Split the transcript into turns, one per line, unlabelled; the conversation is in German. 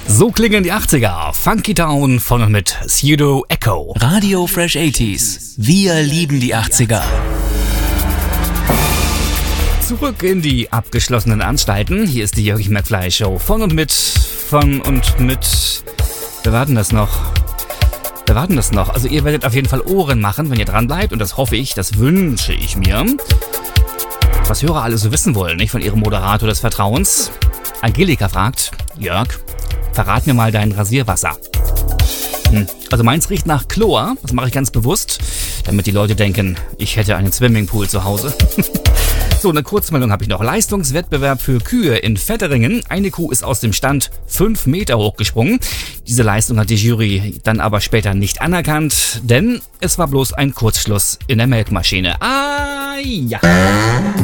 So klingen die 80er. Funky Town von und mit Pseudo Echo.
Radio Fresh 80s. Wir lieben die 80er.
Zurück in die abgeschlossenen Anstalten. Hier ist die Jörg McFly Show von und mit. Wir warten das noch. Also ihr werdet auf jeden Fall Ohren machen, wenn ihr dran bleibt. Und das hoffe ich, das wünsche ich mir. Was Hörer alle so wissen wollen, nicht von ihrem Moderator des Vertrauens. Angelika fragt, Jörg, verrat mir mal dein Rasierwasser. Also meins riecht nach Chlor, das mache ich ganz bewusst, damit die Leute denken, ich hätte einen Swimmingpool zu Hause. So, eine Kurzmeldung habe ich noch. Leistungswettbewerb für Kühe in Vetteringen. Eine Kuh ist aus dem Stand 5 Meter hochgesprungen. Diese Leistung hat die Jury dann aber später nicht anerkannt, denn es war bloß ein Kurzschluss in der Melkmaschine. Ah ja.